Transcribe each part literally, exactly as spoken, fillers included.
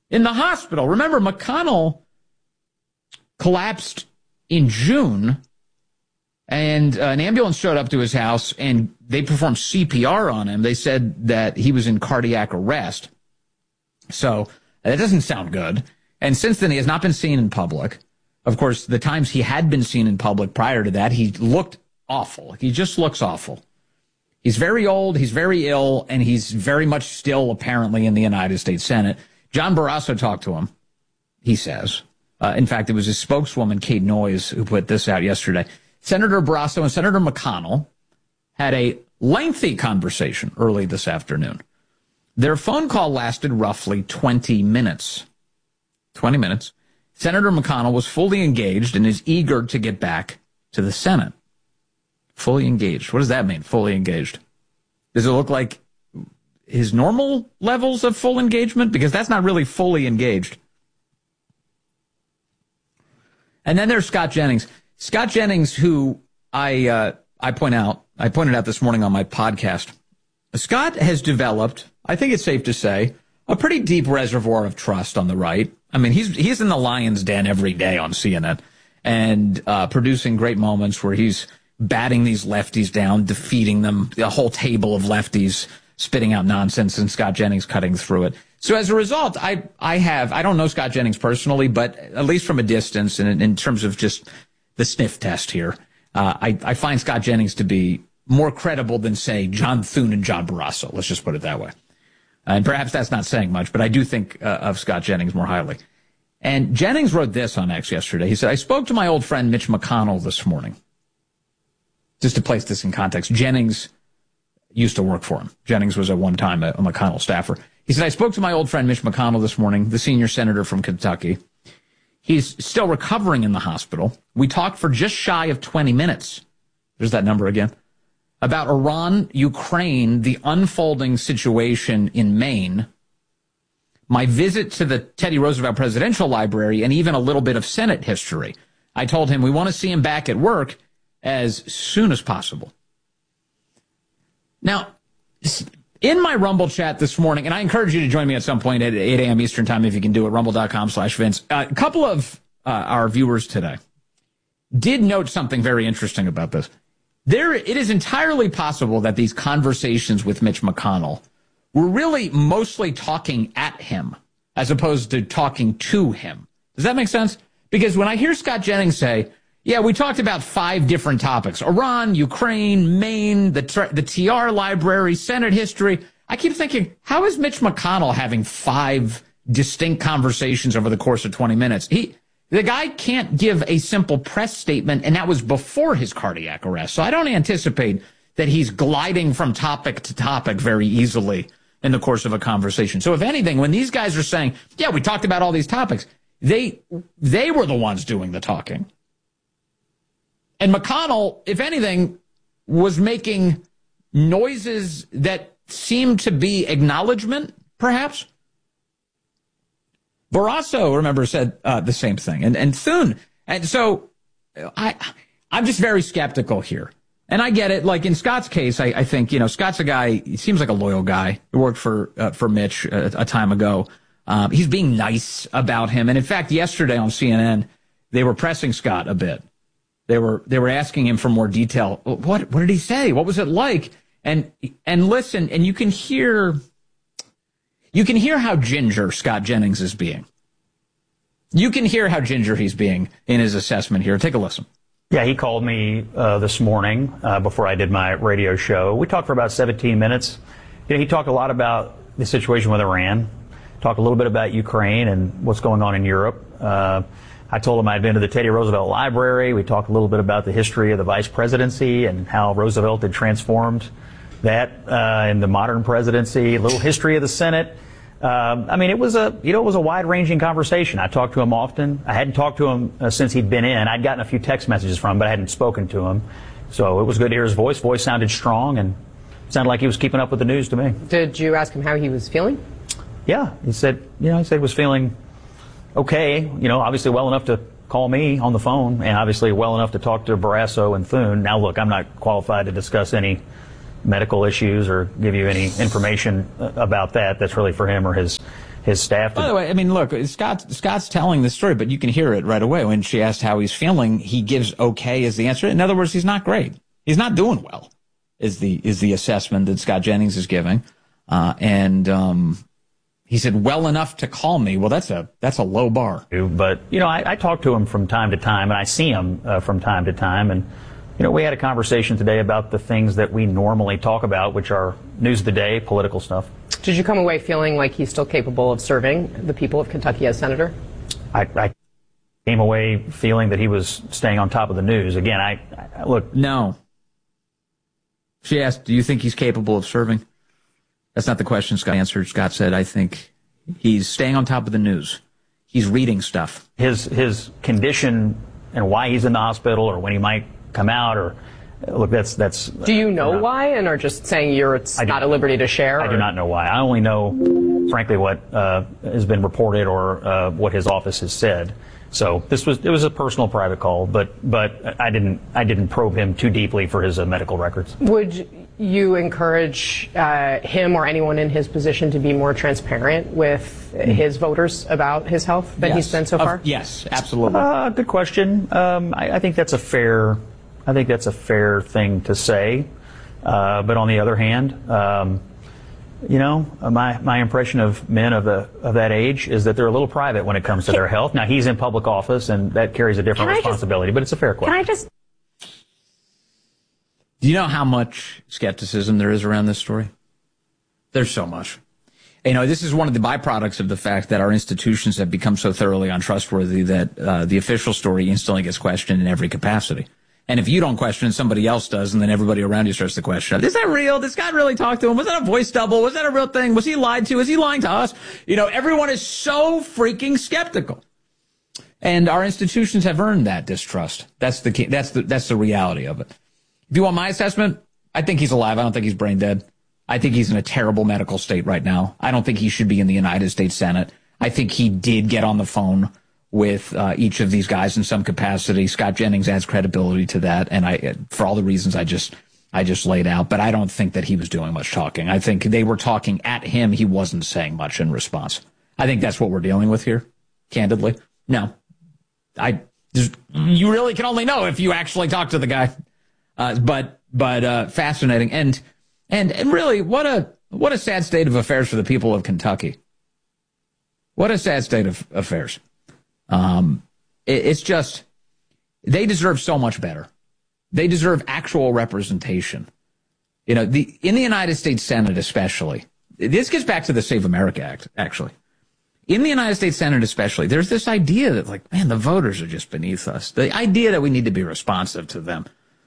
in the hospital. Remember, McConnell collapsed in June, and uh, an ambulance showed up to his house, and they performed C P R on him. They said that he was in cardiac arrest. So that doesn't sound good. And since then, he has not been seen in public. Of course, the times he had been seen in public prior to that, he looked awful. He just looks awful. He's very old, he's very ill, and he's very much still apparently in the United States Senate. John Barrasso talked to him, he says. Uh, in fact, it was his spokeswoman, Kate Noyes, who put this out yesterday. Senator Barrasso and Senator McConnell had a lengthy conversation early this afternoon. Their phone call lasted roughly twenty minutes. twenty minutes. Senator McConnell was fully engaged and is eager to get back to the Senate. Fully engaged. What does that mean, fully engaged? Does it look like his normal levels of full engagement? Because that's not really fully engaged. And then there's Scott Jennings. Scott Jennings, who I uh, I point out, I pointed out this morning on my podcast. Scott has developed, I think it's safe to say, a pretty deep reservoir of trust on the right. I mean, he's he's in the lion's den every day on C N N and uh, producing great moments where he's batting these lefties down, defeating them, a whole table of lefties spitting out nonsense, and Scott Jennings cutting through it. So as a result, I I have, I don't know Scott Jennings personally, but at least from a distance and in, in terms of just the sniff test here, uh, I, I find Scott Jennings to be more credible than, say, John Thune and John Barrasso. Let's just put it that way. And perhaps that's not saying much, but I do think uh, of Scott Jennings more highly. And Jennings wrote this on X yesterday. He said, I spoke to my old friend Mitch McConnell this morning. Just to place this in context, Jennings used to work for him. Jennings was at one time a, a McConnell staffer. He said, I spoke to my old friend Mitch McConnell this morning, the senior senator from Kentucky. He's still recovering in the hospital. We talked for just shy of twenty minutes. There's that number again. About Iran, Ukraine, the unfolding situation in Maine, my visit to the Teddy Roosevelt Presidential Library, and even a little bit of Senate history. I told him we want to see him back at work as soon as possible. Now, in my Rumble chat this morning, and I encourage you to join me at some point at eight a.m. Eastern time if you can do it, rumble.com slash Vince. Uh, a couple of uh, our viewers today did note something very interesting about this. There, it is entirely possible that these conversations with Mitch McConnell were really mostly talking at him as opposed to talking to him. Does that make sense? Because when I hear Scott Jennings say, yeah, we talked about five different topics, Iran, Ukraine, Maine, the, the T R library, Senate history, I keep thinking, how is Mitch McConnell having five distinct conversations over the course of twenty minutes? He... The guy can't give a simple press statement, and that was before his cardiac arrest. So I don't anticipate that he's gliding from topic to topic very easily in the course of a conversation. So if anything, when these guys are saying, yeah, we talked about all these topics, they they were the ones doing the talking. And McConnell, if anything, was making noises that seemed to be acknowledgement, perhaps. Barrasso, remember, said uh, the same thing, and and Thune, and so I I'm just very skeptical here, and I get it. Like in Scott's case, I, I think you know Scott's a guy. He seems like a loyal guy. He worked for uh, for Mitch a, a time ago. Um, he's being nice about him, and in fact, yesterday on C N N, they were pressing Scott a bit. They were they were asking him for more detail. What what did he say? What was it like? And and listen, and you can hear. You can hear how ginger Scott Jennings is being. You can hear how ginger he's being in his assessment here. Take a listen. Yeah, he called me uh, this morning uh, before I did my radio show. We talked for about seventeen minutes. You know, he talked a lot about the situation with Iran, talked a little bit about Ukraine and what's going on in Europe. Uh, I told him I'd been to the Teddy Roosevelt Library. We talked a little bit about the history of the vice presidency and how Roosevelt had transformed that uh, in the modern presidency, a little history of the Senate. Um, I mean, it was a, you know, it was a wide-ranging conversation. I talked to him often. I hadn't talked to him uh, since he'd been in. I'd gotten a few text messages from him, but I hadn't spoken to him. So it was good to hear his voice. Voice sounded strong and sounded like he was keeping up with the news to me. Did you ask him how he was feeling? Yeah, he said, you know, he said he was feeling okay, you know, obviously well enough to call me on the phone and obviously well enough to talk to Barrasso and Thune. Now, look, I'm not qualified to discuss any medical issues or give you any information about that. That's really for him or his his staff. By the way, I mean, look, Scott, Scott's telling the story, but you can hear it right away. When she asked how he's feeling, he gives okay as the answer. In other words, he's not great. He's not doing well, is the is the assessment that Scott Jennings is giving. Uh, and um, he said, well enough to call me. Well, that's a that's a low bar. But, you know, I, I talk to him from time to time, and I see him uh, from time to time. And, you know, we had a conversation today about the things that we normally talk about, which are news of the day, political stuff. Did you come away feeling like he's still capable of serving the people of Kentucky as senator? I, I came away feeling that he was staying on top of the news. Again, I, I look. No. She asked, do you think he's capable of serving? That's not the question Scott answered. Scott said, I think he's staying on top of the news. He's reading stuff. His his condition and why he's in the hospital or when he might come out or look, that's that's. Do you know not, why, and are just saying you're it's I not do, at liberty to share? I or? do not know why. I only know, frankly, what uh, has been reported or uh, what his office has said. So this was it was a personal, private call, but but I didn't I didn't probe him too deeply for his uh, medical records. Would you encourage uh, him or anyone in his position to be more transparent with mm. his voters about his health than yes. he's been so far? Uh, yes, absolutely. Uh, good question. Um, I, I think that's a fair. I think that's a fair thing to say. Uh, but on the other hand, um, you know, my my impression of men of the of that age is that they're a little private when it comes to their health. Now he's in public office, and that carries a different responsibility. Just, but it's a fair question. Can I just? Do you know how much skepticism there is around this story? There's so much. You know, this is one of the byproducts of the fact that our institutions have become so thoroughly untrustworthy that uh, the official story instantly gets questioned in every capacity. And if you don't question it, somebody else does, and then everybody around you starts to question, is that real? Did Scott really talk to him? Was that a voice double? Was that a real thing? Was he lied to? Is he lying to us? You know, everyone is so freaking skeptical. And our institutions have earned that distrust. That's the key. That's the, that's the reality of it. If you want my assessment, I think he's alive. I don't think he's brain dead. I think he's in a terrible medical state right now. I don't think he should be in the United States Senate. I think he did get on the phone with uh, each of these guys in some capacity. Scott Jennings adds credibility to that, and I, for all the reasons I just I just laid out. But I don't think that he was doing much talking. I think they were talking at him. He wasn't saying much in response. I think that's what we're dealing with here, candidly. No, I you really can only know if you actually talk to the guy. Uh, but but uh, fascinating, and and and really, what a what a sad state of affairs for the people of Kentucky. What a sad state of affairs. Um, it, it's just, they deserve so much better. They deserve actual representation. You know, the in the United States Senate especially, this gets back to the Save America Act, actually. In the United States Senate especially, there's this idea that, like, man, the voters are just beneath us. The idea that we need to be responsive to them.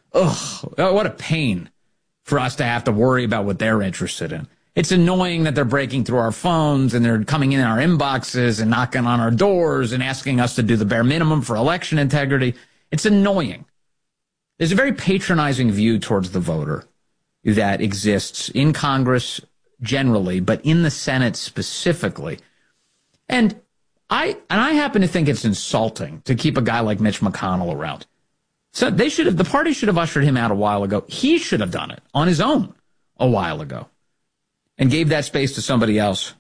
Ugh, what a pain for us to have to worry about what they're interested in. It's annoying that they're breaking through our phones and they're coming in our inboxes and knocking on our doors and asking us to do the bare minimum for election integrity. It's annoying. There's a very patronizing view towards the voter that exists in Congress generally, but in the Senate specifically. And I and I happen to think it's insulting to keep a guy like Mitch McConnell around. So they should have, the party should have ushered him out a while ago. He should have done it on his own a while ago and gave that space to somebody else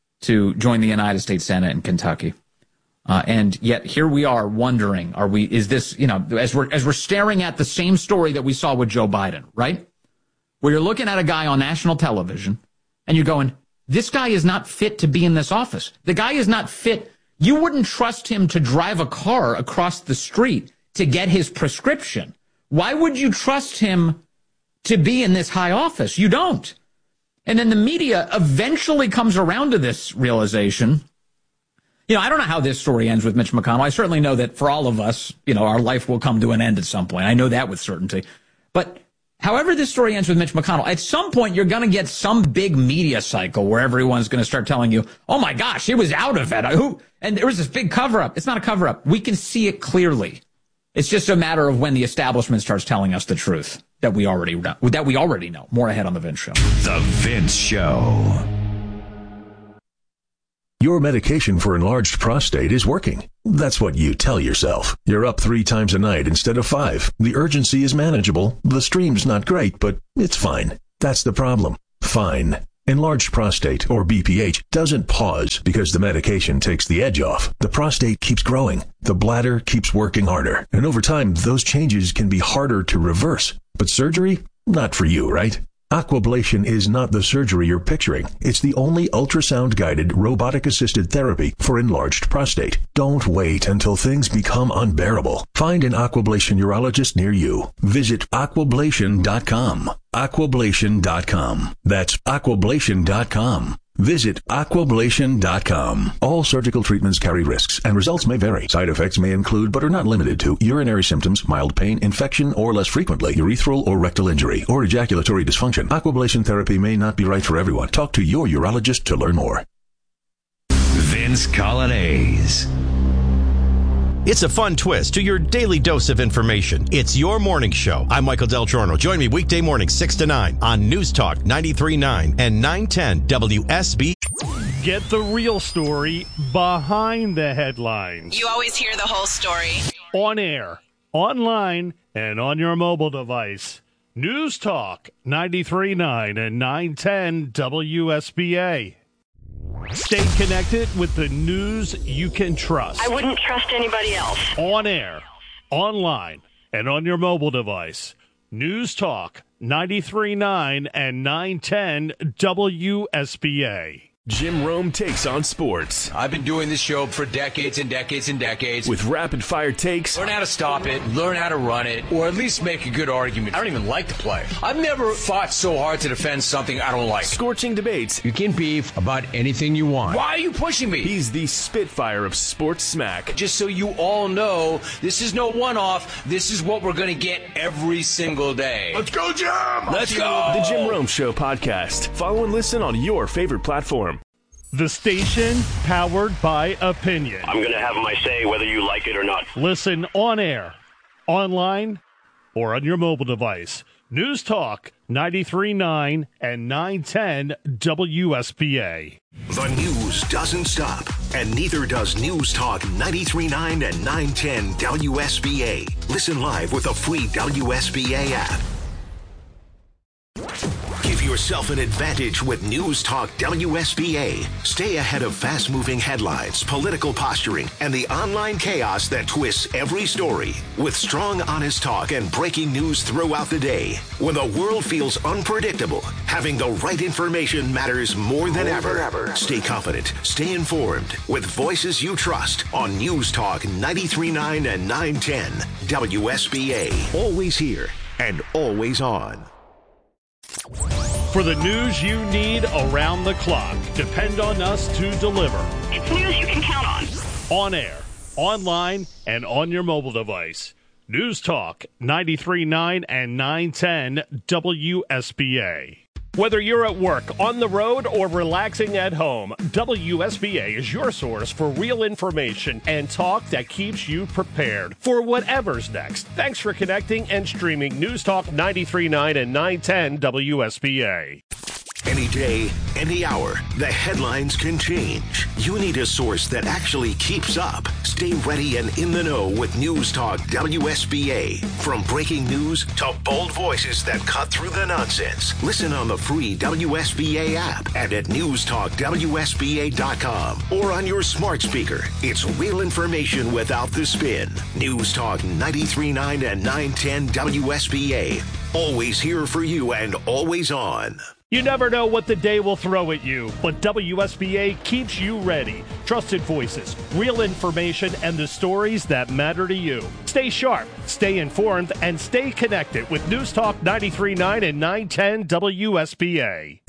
to join the United States Senate in Kentucky. Uh, and yet here we are wondering, are we, is this, you know, as we're, as we're staring at the same story that we saw with Joe Biden, right? Where you're looking at a guy on national television and you're going, this guy is not fit to be in this office. The guy is not fit. You wouldn't trust him to drive a car across the street to get his prescription. Why would you trust him to be in this high office? You don't. And then the media eventually comes around to this realization. You know, I don't know how this story ends with Mitch McConnell. I certainly know that for all of us, you know, our life will come to an end at some point. I know that with certainty. But however this story ends with Mitch McConnell, at some point you're going to get some big media cycle where everyone's going to start telling you, oh my gosh, he was out of it. Who? And there was this big cover-up. It's not a cover-up. We can see it clearly. It's just a matter of when the establishment starts telling us the truth that we already know, that we already know. More ahead on The Vince Show. The Vince Show. Your medication for enlarged prostate is working. That's what you tell yourself. You're up three times a night instead of five. The urgency is manageable. The stream's not great, but it's fine. That's the problem. Fine. Enlarged prostate, or B P H, doesn't pause because the medication takes the edge off. The prostate keeps growing. The bladder keeps working harder. And over time, those changes can be harder to reverse. But surgery? Not for you, right? Aquablation is not the surgery you're picturing. It's the only ultrasound-guided, robotic-assisted therapy for enlarged prostate. Don't wait until things become unbearable. Find an Aquablation urologist near you. Visit aquablation dot com. aquablation dot com. That's aquablation dot com. Visit aquablation dot com. All surgical treatments carry risks, and results may vary. Side effects may include, but are not limited to, urinary symptoms, mild pain, infection, or less frequently, urethral or rectal injury, or ejaculatory dysfunction. Aquablation therapy may not be right for everyone. Talk to your urologist to learn more. Vince Coglianese. It's a fun twist to your daily dose of information. It's your morning show. I'm Michael Del Giorno. Join me weekday morning, six to nine on News Talk ninety-three point nine and nine ten W S B. Get the real story behind the headlines. You always hear the whole story. On air, online, and on your mobile device. News Talk ninety-three point nine and nine ten W S B A. Stay connected with the news you can trust. I wouldn't trust anybody else. On air, online, and on your mobile device. News Talk ninety-three point nine and nine ten W S B A. Jim Rome takes on sports. I've been doing this show for decades and decades and decades. With rapid-fire takes. Learn how to stop it, learn how to run it, or at least make a good argument. I don't even like to play. I've never fought so hard to defend something I don't like. Scorching debates. You can beef about anything you want. Why are you pushing me? He's the Spitfire of sports smack. Just so you all know, this is no one-off. This is what we're going to get every single day. Let's go, Jim! Let's go! The Jim Rome Show podcast. Follow and listen on your favorite platform. The station powered by opinion. I'm going to have my say whether you like it or not. Listen on air, online, or on your mobile device. News Talk ninety-three point nine and nine ten W S B A. The news doesn't stop, and neither does News Talk ninety-three point nine and nine ten W S B A. Listen live with the free W S B A app. Give yourself an advantage with News Talk W S B A. Stay ahead of fast-moving headlines, political posturing, and the online chaos that twists every story. With strong, honest talk and breaking news throughout the day. When the world feels unpredictable, having the right information matters more than ever. ever. Stay confident, stay informed, with voices you trust on News Talk ninety-three point nine and nine ten W S B A. Always here and always on. For the news you need around the clock, depend on us to deliver. It's news you can count on. On air, online, and on your mobile device. News Talk ninety-three point nine and nine ten W S B A. Whether you're at work, on the road, or relaxing at home, W S B A is your source for real information and talk that keeps you prepared for whatever's next. Thanks for connecting and streaming News Talk ninety-three point nine and nine ten W S B A. Any day, any hour, the headlines can change. You need a source that actually keeps up. Stay ready and in the know with News Talk W S B A. From breaking news to bold voices that cut through the nonsense. Listen on the free W S B A app and at news talk W S B A dot com or on your smart speaker. It's real information without the spin. News Talk ninety-three point nine and nine ten W S B A. Always here for you and always on. You never know what the day will throw at you, but W S B A keeps you ready. Trusted voices, real information, and the stories that matter to you. Stay sharp, stay informed, and stay connected with News Talk ninety-three point nine and nine ten W S B A.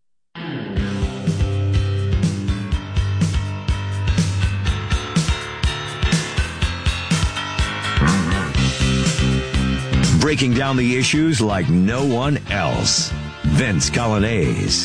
Breaking down the issues like no one else. Vince Coglianese.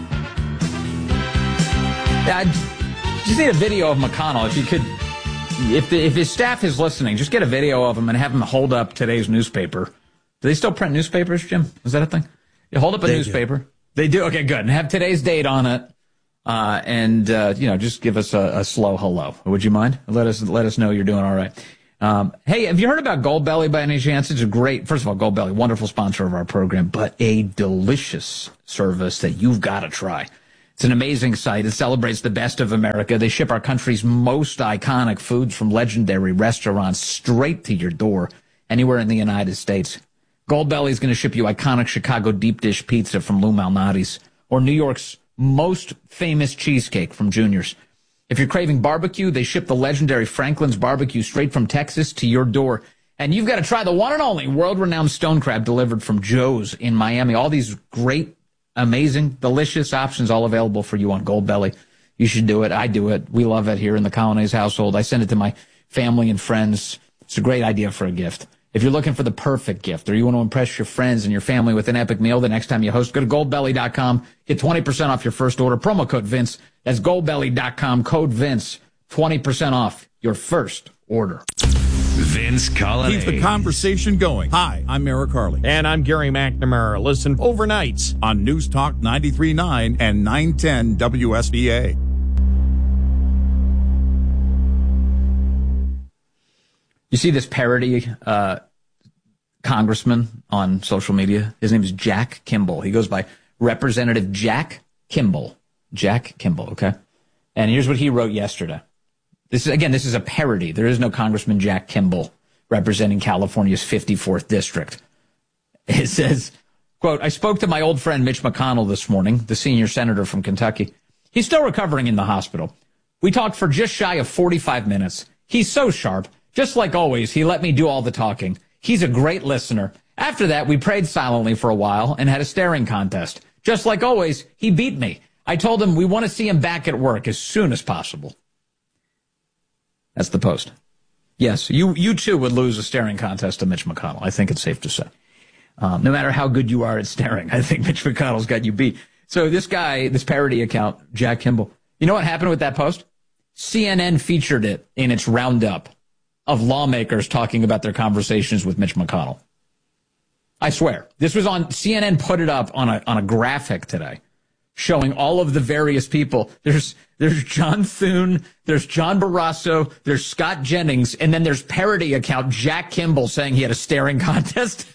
I just need a video of McConnell. If you could, if the, if his staff is listening, just get a video of him and have him hold up today's newspaper. Do they still print newspapers, Jim? Is that a thing? You hold up a they newspaper. Do. They do. Okay, good. And have today's date on it, uh, and uh, you know, just give us a, a slow hello. Would you mind? Let us let us know you're doing all right. Um, hey, have you heard about Goldbelly by any chance? It's a great, first of all, Goldbelly, wonderful sponsor of our program, but a delicious service that you've got to try. It's an amazing site. It celebrates the best of America. They ship our country's most iconic foods from legendary restaurants straight to your door anywhere in the United States. Goldbelly is going to ship you iconic Chicago deep dish pizza from Lou Malnati's or New York's most famous cheesecake from Junior's. If you're craving barbecue, they ship the legendary Franklin's Barbecue straight from Texas to your door. And you've got to try the one and only world-renowned stone crab delivered from Joe's in Miami. All these great, amazing, delicious options all available for you on Goldbelly. You should do it. I do it. We love it here in the Colonnese household. I send it to my family and friends. It's a great idea for a gift. If you're looking for the perfect gift or you want to impress your friends and your family with an epic meal the next time you host, go to goldbelly dot com. Get twenty percent off your first order. Promo code Vince. That's goldbelly dot com. Code Vince. twenty percent off your first order. Vince Colonnese. Keep the conversation going. Hi, I'm Eric Harley. And I'm Gary McNamara. Listen overnights on News Talk ninety-three point nine and nine ten W S B A. You see this parody uh, congressman on social media? His name is Jack Kimball. He goes by Representative Jack Kimball. Jack Kimball, okay? And here's what he wrote yesterday. This is, again, this is a parody. There is no Congressman Jack Kimball representing California's fifty-fourth district. It says, quote, I spoke to my old friend Mitch McConnell this morning, the senior senator from Kentucky. He's still recovering in the hospital. We talked for just shy of forty-five minutes. He's so sharp. Just like always, he let me do all the talking. He's a great listener. After that, we prayed silently for a while and had a staring contest. Just like always, he beat me. I told him we want to see him back at work as soon as possible. That's the post. Yes, you you too would lose a staring contest to Mitch McConnell. I think it's safe to say. Um, no matter how good you are at staring, I think Mitch McConnell's got you beat. So this guy, this parody account, Jack Kimball, you know what happened with that post? C N N featured it in its roundup of lawmakers talking about their conversations with Mitch McConnell. I swear. This was on, C N N put it up on a on a graphic today, showing all of the various people. There's there's John Thune, there's John Barrasso, there's Scott Jennings, and then there's parody account Jack Kimball saying he had a staring contest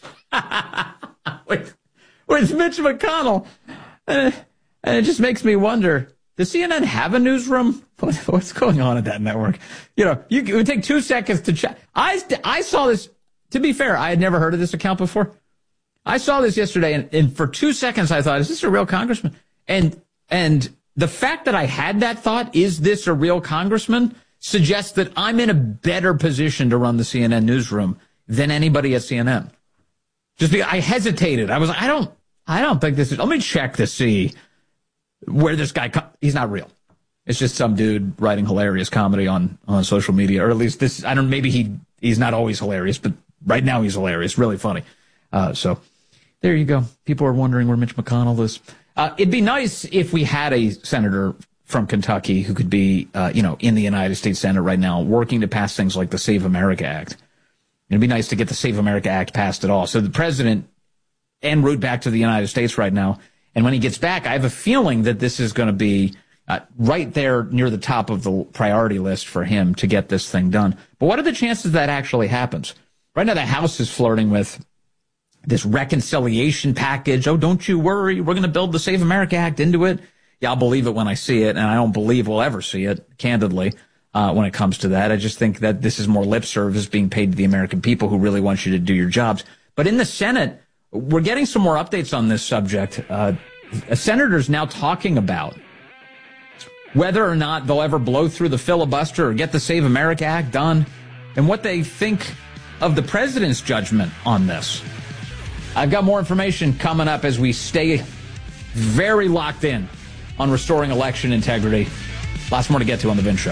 with, with Mitch McConnell. And it, and it just makes me wonder, does C N N have a newsroom? What, what's going on at that network? You know, you, it would take two seconds to check. I, I saw this, to be fair, I had never heard of this account before. I saw this yesterday, and, and for two seconds I thought, is this a real congressman? And and the fact that I had that thought, is this a real congressman, suggests that I'm in a better position to run the C N N newsroom than anybody at C N N. Just because I hesitated. I was like, I don't, I don't think this is, let me check to see where this guy, he's not real. It's just some dude writing hilarious comedy on, on social media, or at least this, I don't, maybe he, he's not always hilarious, but right now he's hilarious, really funny. Uh, so there you go. People are wondering where Mitch McConnell is. Uh, it'd be nice if we had a senator from Kentucky who could be, uh, you know, in the United States Senate right now working to pass things like the Save America Act. It'd be nice to get the Save America Act passed at all. So the president en route back to the United States right now. And when he gets back, I have a feeling that this is going to be uh, right there near the top of the priority list for him to get this thing done. But what are the chances that actually happens? Right now, the House is flirting with this reconciliation package. Oh, don't you worry. We're going to build the Save America Act into it. Yeah, I'll believe it when I see it. And I don't believe we'll ever see it, candidly, uh, when it comes to that. I just think that this is more lip service being paid to the American people who really want you to do your jobs. But in the Senate, we're getting some more updates on this subject. Uh, a senator's now talking about whether or not they'll ever blow through the filibuster or get the Save America Act done, and what they think of the president's judgment on this. I've got more information coming up as we stay very locked in on restoring election integrity. Lots more to get to on The Vince Show.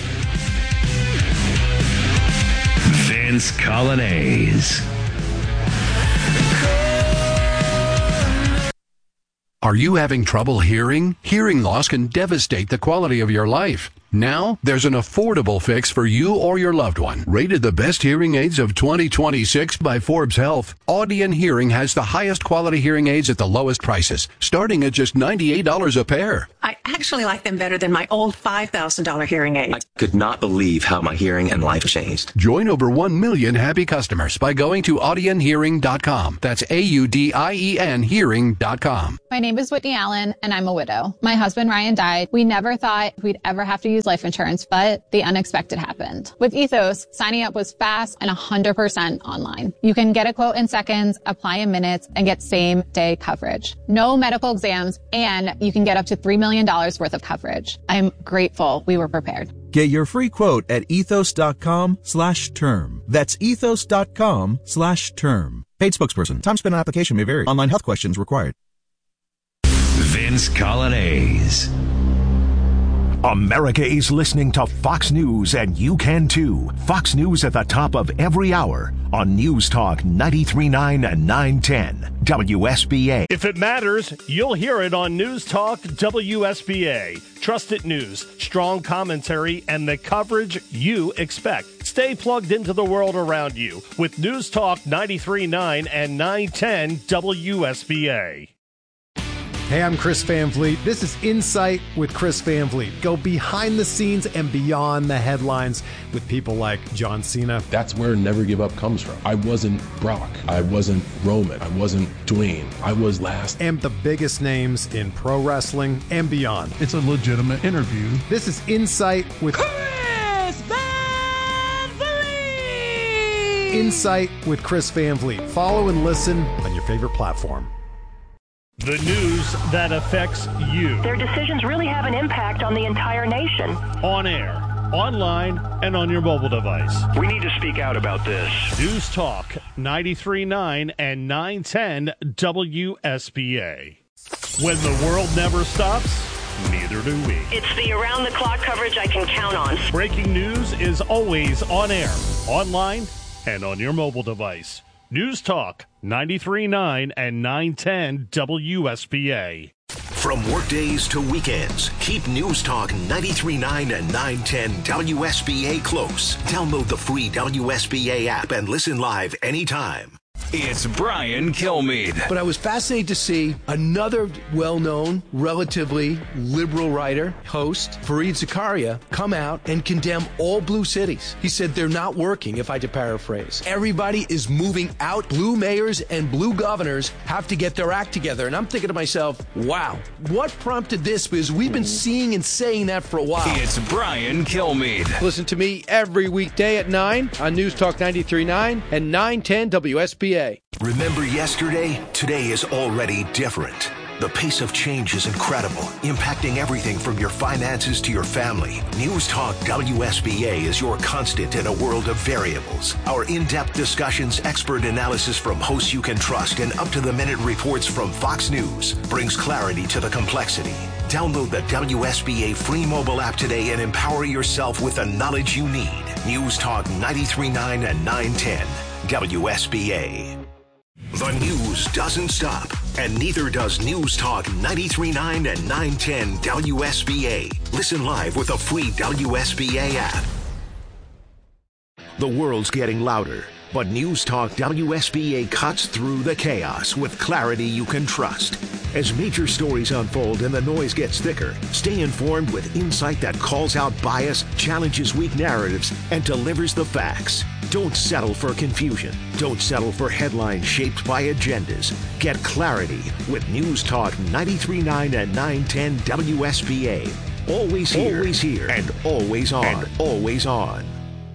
Vince Colonnese. Are you having trouble hearing? Hearing loss can devastate the quality of your life. Now, there's an affordable fix for you or your loved one. Rated the best hearing aids of twenty twenty-six by Forbes Health, Audion Hearing has the highest quality hearing aids at the lowest prices, starting at just ninety-eight dollars a pair. I actually like them better than my old five thousand dollars hearing aid. I could not believe how my hearing and life changed. Join over one million happy customers by going to audion hearing dot com. That's A U D I E N hearing dot com. My name is Whitney Allen, and I'm a widow. My husband, Ryan, died. We never thought we'd ever have to use life insurance, but the unexpected happened. With Ethos, signing up was fast and one hundred percent online. You can get a quote in seconds, apply in minutes, and get same-day coverage. No medical exams, and you can get up to three million dollars worth of coverage. I'm grateful we were prepared. Get your free quote at ethos.com slash term. That's ethos.com slash term. Paid spokesperson. Time spent on application may vary. Online health questions required. Vince Colonnese. America is listening to Fox News, and you can too. Fox News at the top of every hour on News Talk ninety-three point nine and nine ten W S B A. If it matters, you'll hear it on News Talk W S B A. Trusted news, strong commentary, and the coverage you expect. Stay plugged into the world around you with News Talk ninety-three point nine and nine ten W S B A. Hey, I'm Chris Van Vliet. This is Insight with Chris Van Vliet. Go behind the scenes and beyond the headlines with people like John Cena. That's where Never Give Up comes from. I wasn't Brock. I wasn't Roman. I wasn't Dwayne. I was last. And the biggest names in pro wrestling and beyond. It's a legitimate interview. This is Insight with Chris Van Vliet. Insight with Chris Van Vliet. Follow and listen on your favorite platform. The news that affects you. Their decisions really have an impact on the entire nation. On air, online, and on your mobile device. We need to speak out about this. News Talk ninety-three point nine and nine ten W S B A. When the world never stops, neither do we. It's the around-the-clock coverage I can count on. Breaking news is always on air, online, and on your mobile device. News Talk ninety-three point nine and nine ten W S B A. From workdays to weekends, keep News Talk ninety-three point nine and nine ten W S B A close. Download the free W S B A app and listen live anytime. It's Brian Kilmeade. But I was fascinated to see another well-known, relatively liberal writer, host, Fareed Zakaria, come out and condemn all blue cities. He said they're not working, if I to paraphrase. Everybody is moving out. Blue mayors and blue governors have to get their act together. And I'm thinking to myself, wow, what prompted this? Because we've been seeing and saying that for a while. It's Brian Kilmeade. Listen to me every weekday at nine on News Talk ninety-three point nine and nine ten W S B A. Remember yesterday? Today is already different. The pace of change is incredible, impacting everything from your finances to your family. News Talk W S B A is your constant in a world of variables. Our in-depth discussions, expert analysis from hosts you can trust, and up-to-the-minute reports from Fox News brings clarity to the complexity. Download the W S B A free mobile app today and empower yourself with the knowledge you need. News Talk ninety-three point nine and nine ten W S B A. The news doesn't stop, and neither does News Talk ninety-three point nine and nine ten W S B A. Listen live with a free W S B A app. The world's getting louder, but News Talk W S B A cuts through the chaos with clarity you can trust. As major stories unfold and the noise gets thicker, stay informed with insight that calls out bias, challenges weak narratives, and delivers the facts. Don't settle for confusion. Don't settle for headlines shaped by agendas. Get clarity with News Talk ninety-three point nine and nine ten W S B A. Always here, always here, and always on, and always on.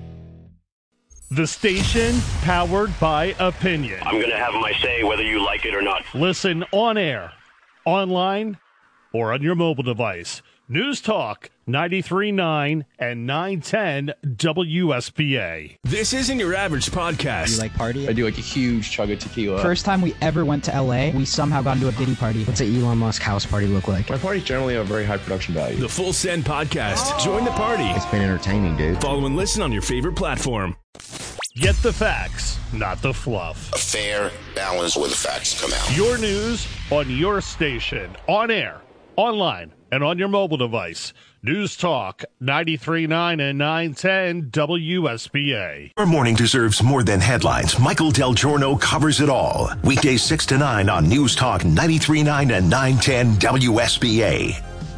The station powered by opinion. I'm going to have my say whether you like it or not. Listen on air, online, or on your mobile device. News Talk ninety-three point nine and nine ten W S B A. This isn't your average podcast. Do you like party? I do like a huge chug of tequila. First time we ever went to L A, we somehow got into a Diddy party. What's an Elon Musk house party look like? My parties generally have a very high production value. The Full Send Podcast. Oh. Join the party. It's been entertaining, dude. Follow and listen on your favorite platform. Get the facts, not the fluff. A fair balance where the facts come out. Your news on your station, on air, online, and on your mobile device. News Talk ninety-three point nine and nine ten W S B A. Your morning deserves more than headlines. Michael Del Giorno covers it all. Weekdays six to nine on News Talk ninety-three point nine and nine ten W S B A.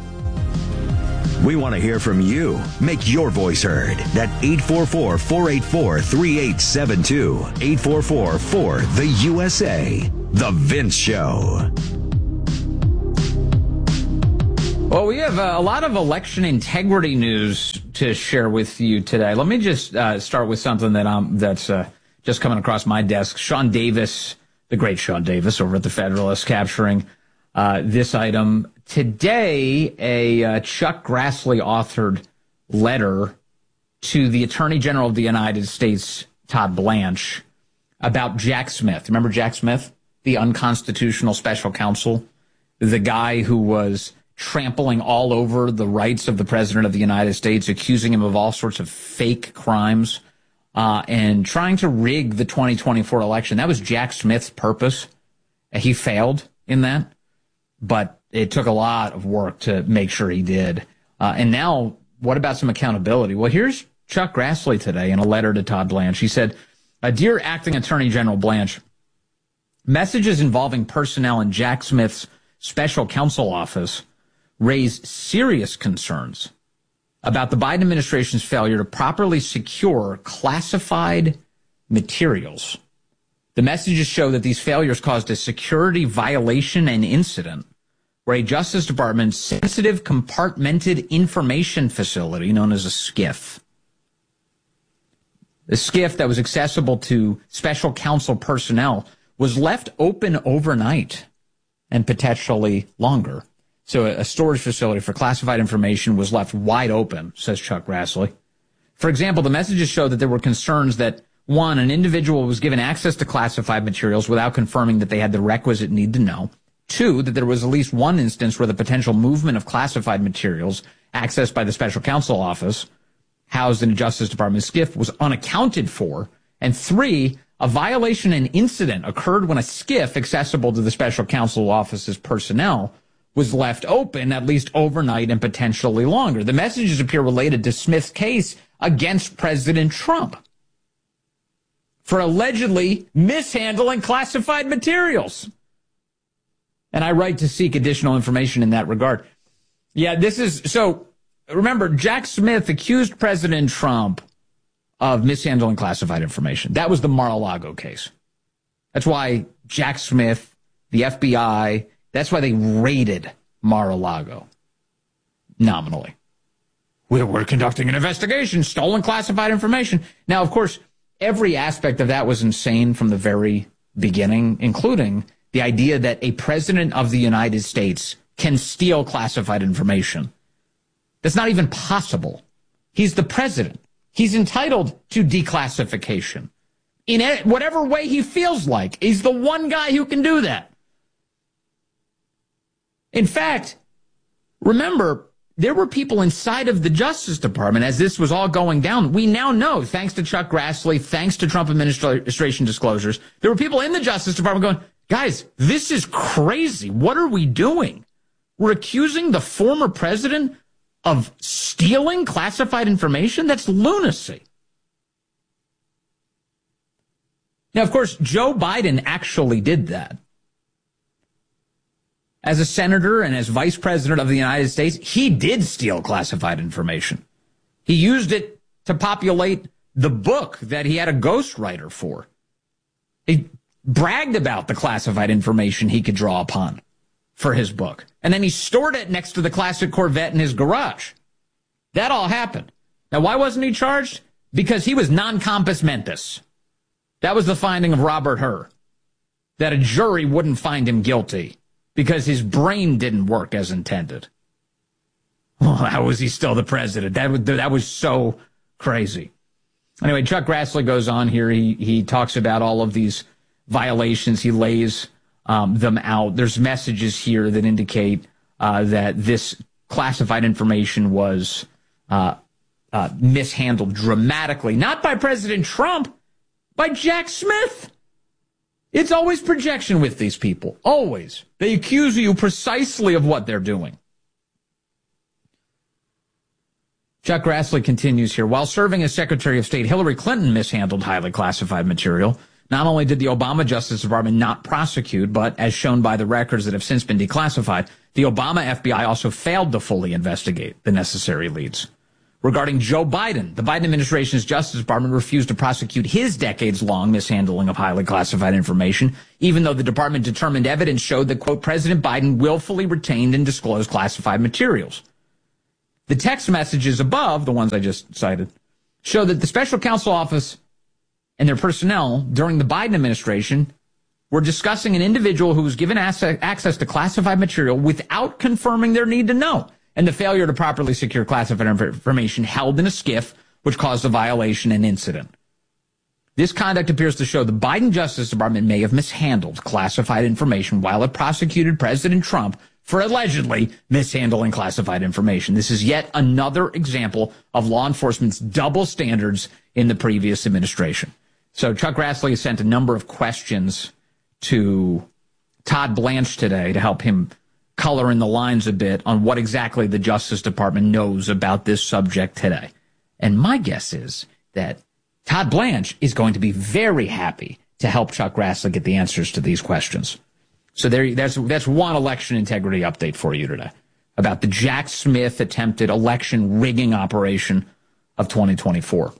We want to hear from you. Make your voice heard. At eight four four, four eight four, three eight seven two. eight four four, four, the U S A. The Vince Show. Well, we have a lot of election integrity news to share with you today. Let me just uh, start with something that um that's uh, just coming across my desk. Sean Davis, the great Sean Davis over at the Federalist, capturing uh, this item. Today, a uh, Chuck Grassley authored letter to the Attorney General of the United States, Todd Blanche, about Jack Smith. Remember Jack Smith, the unconstitutional special counsel, the guy who was trampling all over the rights of the President of the United States, accusing him of all sorts of fake crimes, uh, and trying to rig the twenty twenty-four election. That was Jack Smith's purpose. He failed in that, but it took a lot of work to make sure he did. Uh, and now, what about some accountability? Well, here's Chuck Grassley today in a letter to Todd Blanche. He said, "Dear Acting Attorney General Blanche, messages involving personnel in Jack Smith's special counsel office raise serious concerns about the Biden administration's failure to properly secure classified materials. The messages show that these failures caused a security violation and incident where a Justice Department sensitive compartmented information facility known as a SCIF, the SCIF that was accessible to special counsel personnel, was left open overnight and potentially longer. So a storage facility for classified information was left wide open," says Chuck Grassley. For example, the messages show that there were concerns that, one, an individual was given access to classified materials without confirming that they had the requisite need to know. Two, that there was at least one instance where the potential movement of classified materials accessed by the special counsel office housed in a Justice Department SCIF was unaccounted for. And three, a violation and incident occurred when a SCIF accessible to the special counsel office's personnel was left open at least overnight and potentially longer. The messages appear related to Smith's case against President Trump for allegedly mishandling classified materials. And I write to seek additional information in that regard. Yeah, this is, so remember, Jack Smith accused President Trump of mishandling classified information. That was the Mar-a-Lago case. That's why Jack Smith, the F B I, that's why they raided Mar-a-Lago, nominally. We're, we're conducting an investigation, stolen classified information. Now, of course, every aspect of that was insane from the very beginning, including the idea that a president of the United States can steal classified information. That's not even possible. He's the president. He's entitled to declassification in whatever way he feels like. He's the one guy who can do that. In fact, remember, there were people inside of the Justice Department as this was all going down. We now know, thanks to Chuck Grassley, thanks to Trump administration disclosures, there were people in the Justice Department going, guys, this is crazy. What are we doing? We're accusing the former president of stealing classified information? That's lunacy. Now, of course, Joe Biden actually did that. As a senator and as vice president of the United States, he did steal classified information. He used it to populate the book that he had a ghostwriter for. He bragged about the classified information he could draw upon for his book. And then he stored it next to the classic Corvette in his garage. That all happened. Now, why wasn't he charged? Because he was non compos mentis. That was the finding of Robert Hur, that a jury wouldn't find him guilty because his brain didn't work as intended. Well, how was he still the president? That was, that was so crazy. Anyway, Chuck Grassley goes on here. He, he talks about all of these violations. He lays um, them out. There's messages here that indicate uh, that this classified information was uh, uh, mishandled dramatically, not by President Trump, by Jack Smith. It's always projection with these people. Always. They accuse you precisely of what they're doing. Chuck Grassley continues here. While serving as Secretary of State, Hillary Clinton mishandled highly classified material. Not only did the Obama Justice Department not prosecute, but as shown by the records that have since been declassified, the Obama F B I also failed to fully investigate the necessary leads. Regarding Joe Biden, the Biden administration's Justice Department refused to prosecute his decades-long mishandling of highly classified information, even though the department determined evidence showed that, quote, President Biden willfully retained and disclosed classified materials. The text messages above, the ones I just cited, show that the special counsel office and their personnel during the Biden administration were discussing an individual who was given access to classified material without confirming their need to know, and the failure to properly secure classified information held in a skiff, which caused a violation and incident. This conduct appears to show the Biden Justice Department may have mishandled classified information while it prosecuted President Trump for allegedly mishandling classified information. This is yet another example of law enforcement's double standards in the previous administration. So Chuck Grassley has sent a number of questions to Todd Blanche today to help him color in the lines a bit on what exactly the Justice Department knows about this subject today. And my guess is that Todd Blanche is going to be very happy to help Chuck Grassley get the answers to these questions. So there, that's, that's one election integrity update for you today about the Jack Smith attempted election rigging operation of twenty twenty-four.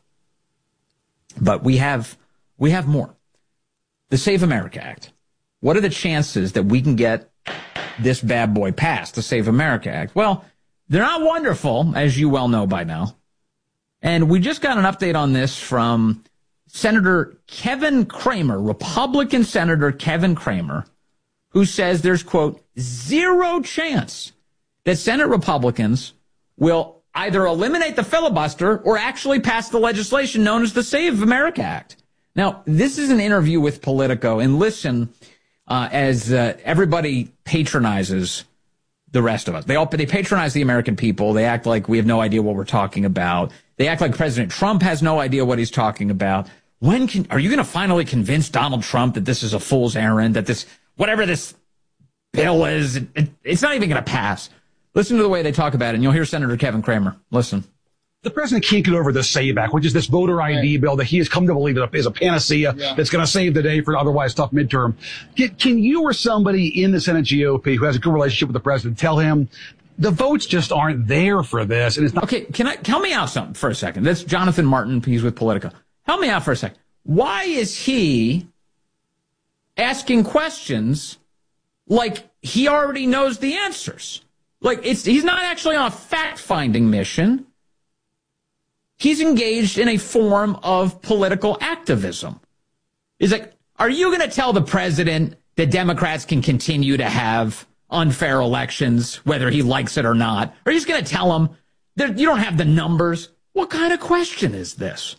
But we have, we have more. The Save America Act. What are the chances that we can get this bad boy passed, the Save America Act? Well, they're not wonderful, as you well know by now. And we just got an update on this from Senator Kevin Cramer, Republican Senator Kevin Cramer, who says there's, quote, zero chance that Senate Republicans will either eliminate the filibuster or actually pass the legislation known as the Save America Act. Now, this is an interview with Politico, and listen, uh, as uh, everybody patronizes the rest of us. They all they patronize the American people. They act like we have no idea what we're talking about. They act like President Trump has no idea what he's talking about. When can are you going to finally convince Donald Trump that this is a fool's errand, that this, whatever this bill is, it, it, it's not even going to pass? Listen to the way they talk about it, and you'll hear Senator Kevin Cramer. Listen. The president can't get over the SAVE Act, which is this voter I D right. bill that he has come to believe is a panacea yeah. that's going to save the day for an otherwise tough midterm. Can, can you or somebody in the Senate G O P who has a good relationship with the president tell him the votes just aren't there for this? And it's not. Okay, can I help me out something for a second? That's Jonathan Martin. He's with Politico. Help me out for a second. Why is he asking questions like he already knows the answers? Like it's he's not actually on a fact-finding mission. He's engaged in a form of political activism. He's like, are you going to tell the president that Democrats can continue to have unfair elections, whether he likes it or not? Are you just going to tell him that you don't have the numbers? What kind of question is this?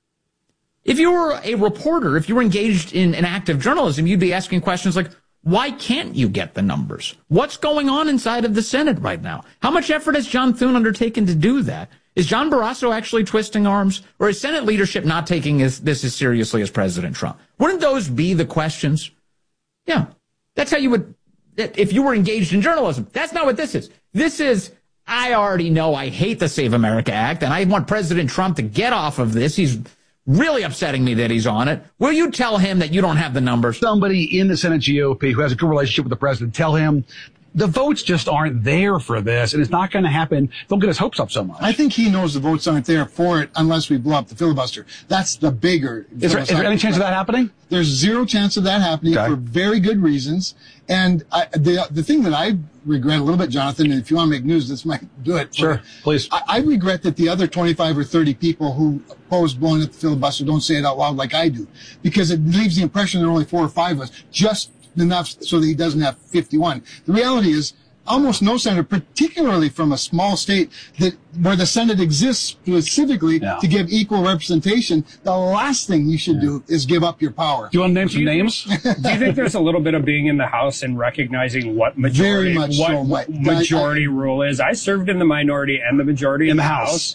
If you were a reporter, if you were engaged in an active journalism, you'd be asking questions like, why can't you get the numbers? What's going on inside of the Senate right now? How much effort has John Thune undertaken to do that? Is John Barrasso actually twisting arms? Or is Senate leadership not taking this, this as seriously as President Trump? Wouldn't those be the questions? Yeah, that's how you would, if you were engaged in journalism. That's not what this is. This is, I already know I hate the Save America Act, and I want President Trump to get off of this. He's really upsetting me that he's on it. Will you tell him that you don't have the numbers? Somebody in the Senate G O P who has a good relationship with the president, tell him the votes just aren't there for this, and it's not going to happen. Don't get his hopes up so much. I think he knows the votes aren't there for it unless we blow up the filibuster. That's the bigger. Is there, is there any chance of that happening? There's zero chance of that happening okay. for very good reasons. And I, the the thing that I regret a little bit, Jonathan, and if you want to make news, this might do it. Sure, please. I, I regret that the other twenty-five or thirty people who oppose blowing up the filibuster don't say it out loud like I do, because it leaves the impression there are only four or five of us, just enough so that he doesn't have fifty-one. The reality is almost no senator, particularly from a small state that where the Senate exists specifically yeah. to give equal representation, the last thing you should yeah. do is give up your power. Do you want to name some do names? You, do you think there's a little bit of being in the House and recognizing what majority, Very much what, so. what majority I, I, rule is? I served in the minority and the majority in, in the House. House.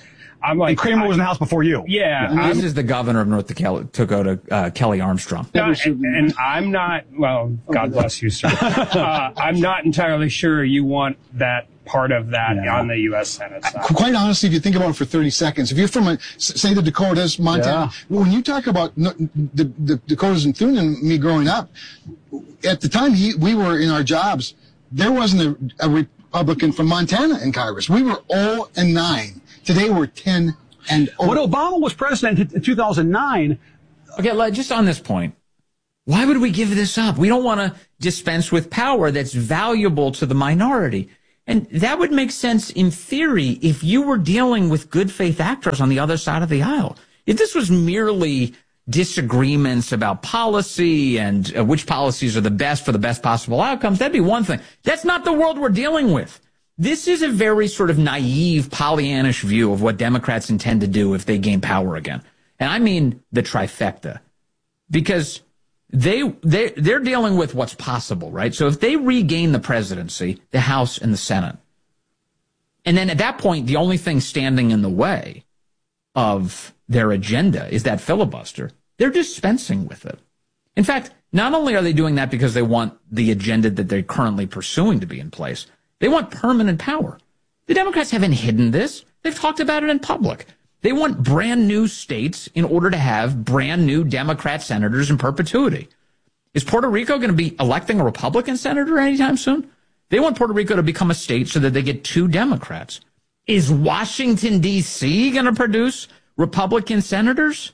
I'm like, and Kramer I, was in the House before you. Yeah. And this is the governor of North Dakota, uh, Kelly Armstrong. Not, and, and I'm not, well, God bless you, sir. uh, I'm not entirely sure you want that part of that yeah. on the U S Senate side. Quite honestly, if you think about it for thirty seconds, if you're from, a, say, the Dakotas, Montana, yeah. when you talk about the, the Dakotas and Thune and me growing up, at the time he, we were in our jobs, there wasn't a, a Republican from Montana in Congress. We were oh and nine. Today we're ten and oh. When Obama was president in two thousand nine. Okay, just on this point, why would we give this up? We don't want to dispense with power that's valuable to the minority. And that would make sense in theory if you were dealing with good faith actors on the other side of the aisle. If this was merely disagreements about policy and uh, which policies are the best for the best possible outcomes, that'd be one thing. That's not the world we're dealing with. This is a very sort of naive, Pollyannish view of what Democrats intend to do if they gain power again. And I mean the trifecta. Because they, they, they're dealing with what's possible, right? So if they regain the presidency, the House and the Senate, and then at that point, the only thing standing in the way of their agenda is that filibuster, they're dispensing with it. In fact, not only are they doing that because they want the agenda that they're currently pursuing to be in place, they want permanent power. The Democrats haven't hidden this. They've talked about it in public. They want brand new states in order to have brand new Democrat senators in perpetuity. Is Puerto Rico going to be electing a Republican senator anytime soon? They want Puerto Rico to become a state so that they get two Democrats. Is Washington, D C going to produce Republican senators?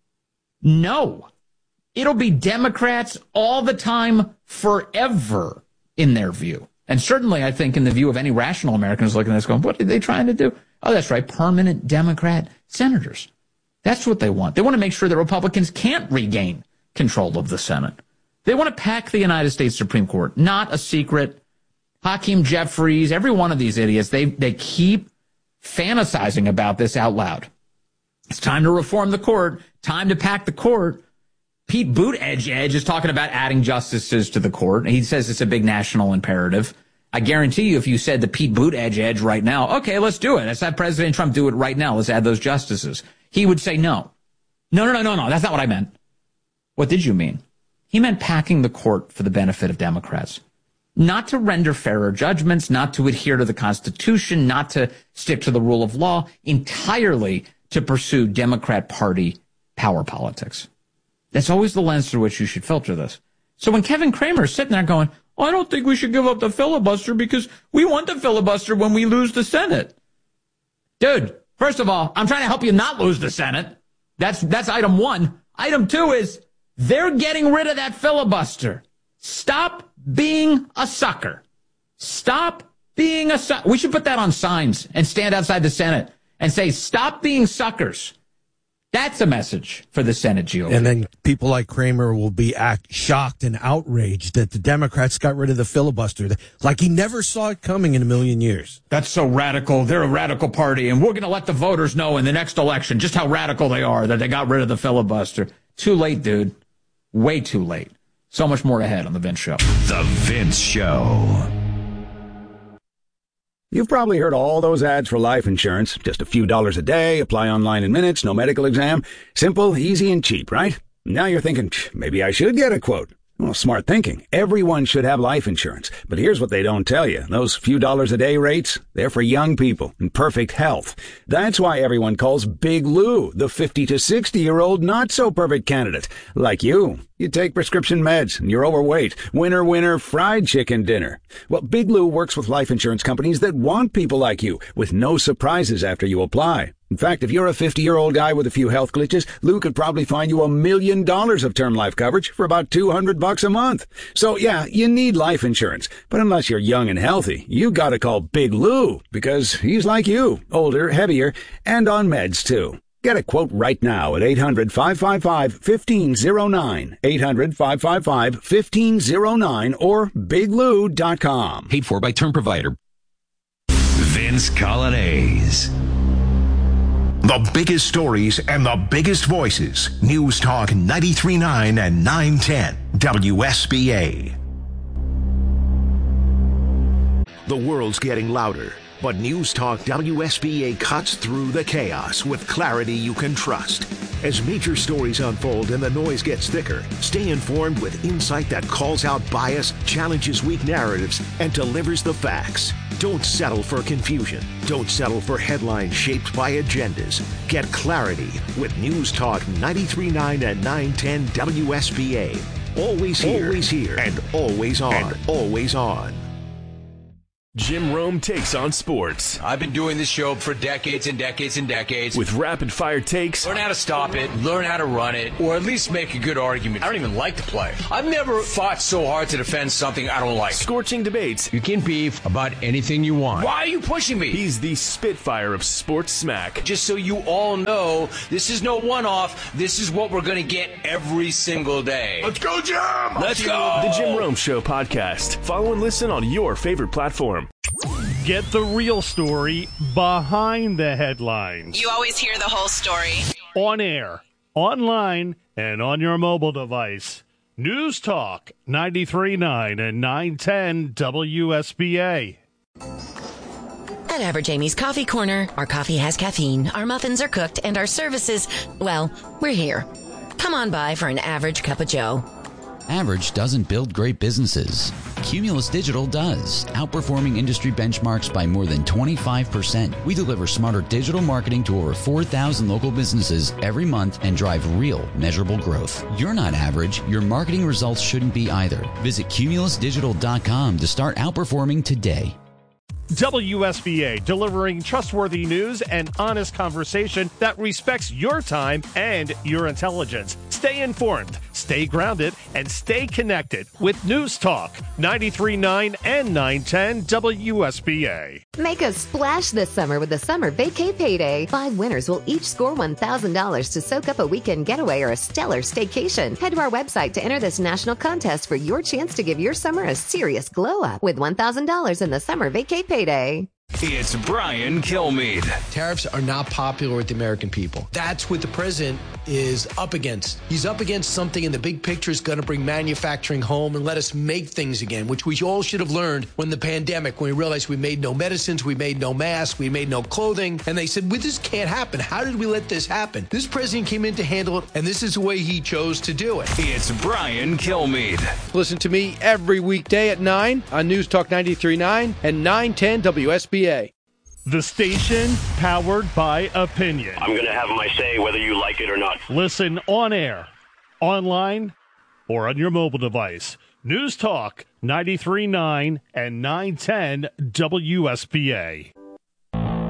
No. It'll be Democrats all the time, forever, in their view. And certainly, I think, in the view of any rational Americans looking at this going, what are they trying to do? Oh, that's right, permanent Democrat senators. That's what they want. They want to make sure that Republicans can't regain control of the Senate. They want to pack the United States Supreme Court, not a secret. Hakeem Jeffries, every one of these idiots, they, they keep fantasizing about this out loud. It's time to reform the court, time to pack the court. Pete Buttigieg is talking about adding justices to the court. He says it's a big national imperative. I guarantee you, if you said to Pete Buttigieg right now, okay, let's do it. Let's have President Trump do it right now. Let's add those justices. He would say no. No, no, no, no, no. That's not what I meant. What did you mean? He meant packing the court for the benefit of Democrats. Not to render fairer judgments, not to adhere to the Constitution, not to stick to the rule of law, entirely to pursue Democrat Party power politics. That's always the lens through which you should filter this. So when Kevin Kramer is sitting there going, oh, I don't think we should give up the filibuster because we want the filibuster when we lose the Senate. Dude, first of all, I'm trying to help you not lose the Senate. That's, that's item one. Item two is they're getting rid of that filibuster. Stop being a sucker. Stop being a sucker. We should put that on signs and stand outside the Senate and say, stop being suckers. That's a message for the Senate G O P. And then people like Kramer will be act shocked and outraged that the Democrats got rid of the filibuster, like he never saw it coming in a million years. That's so radical. They're a radical party, and we're going to let the voters know in the next election just how radical they are that they got rid of the filibuster. Too late, dude. Way too late. So much more ahead on The Vince Show. The Vince Show. You've probably heard all those ads for life insurance. Just a few dollars a day, apply online in minutes, no medical exam. Simple, easy, and cheap, right? Now you're thinking, maybe I should get a quote. Well, smart thinking. Everyone should have life insurance. But here's what they don't tell you. Those few dollars a day rates, they're for young people in perfect health. That's why everyone calls Big Lou the fifty to sixty-year-old not-so-perfect candidate. Like you. You take prescription meds, and you're overweight. Winner, winner, fried chicken dinner. Well, Big Lou works with life insurance companies that want people like you, with no surprises after you apply. In fact, if you're a fifty-year-old guy with a few health glitches, Lou could probably find you a million dollars of term life coverage for about two hundred bucks a month. So yeah, you need life insurance. But unless you're young and healthy, you gotta call Big Lou, because he's like you, older, heavier, and on meds too. Get a quote right now at eight hundred, five five five, one five zero nine, eight hundred, five five five, one five zero nine, or big lou dot com. Paid for by term provider. Vince Colonnese. The biggest stories and the biggest voices. News Talk ninety-three point nine and nine ten W S B A. The world's getting louder. But News Talk W S B A cuts through the chaos with clarity you can trust. As major stories unfold and the noise gets thicker, stay informed with insight that calls out bias, challenges weak narratives, and delivers the facts. Don't settle for confusion. Don't settle for headlines shaped by agendas. Get clarity with News Talk ninety-three point nine and nine ten W S B A. Always here, always here, and always on, and always on. Jim Rome takes on sports. I've been doing this show for decades and decades and decades. With rapid-fire takes. Learn how to stop it, learn how to run it, or at least make a good argument. I don't even like the play. I've never fought so hard to defend something I don't like. Scorching debates. You can beef about anything you want. Why are you pushing me? He's the Spitfire of sports smack. Just so you all know, this is no one-off. This is what we're going to get every single day. Let's go, Jim! Let's go! The Jim Rome Show podcast. Follow and listen on your favorite platform. Get the real story behind the headlines. You always hear the whole story. On air, online, and on your mobile device. News Talk ninety-three point nine and nine ten W S B A. At Average Amy's Coffee Corner, our coffee has caffeine, our muffins are cooked, and our services, well, we're here. Come on by for an average cup of joe. Average doesn't build great businesses. Cumulus Digital does, outperforming industry benchmarks by more than twenty-five percent. We deliver smarter digital marketing to over four thousand local businesses every month and drive real, measurable growth. You're not average. Your marketing results shouldn't be either. Visit cumulus digital dot com to start outperforming today. W S B A, delivering trustworthy news and honest conversation that respects your time and your intelligence. Stay informed, stay grounded, and stay connected with News Talk ninety-three point nine and nine ten W S B A. Make a splash this summer with the Summer Vacay Payday. Five winners will each score one thousand dollars to soak up a weekend getaway or a stellar staycation. Head to our website to enter this national contest for your chance to give your summer a serious glow up with one thousand dollars in the Summer Vacay Payday. It's Brian Kilmeade. Tariffs are not popular with the American people. That's what the president is up against. He's up against something in the big picture is going to bring manufacturing home and let us make things again, which we all should have learned when the pandemic, when we realized we made no medicines, we made no masks, we made no clothing. And they said, well, this can't happen. How did we let this happen? This president came in to handle it, and this is the way he chose to do it. It's Brian Kilmeade. Listen to me every weekday at nine on News Talk ninety-three point nine and nine ten W S B A. The station powered by opinion. I'm going to have my say whether you like it or not. Listen on air, online, or on your mobile device. News Talk ninety-three point nine and nine ten W S B A.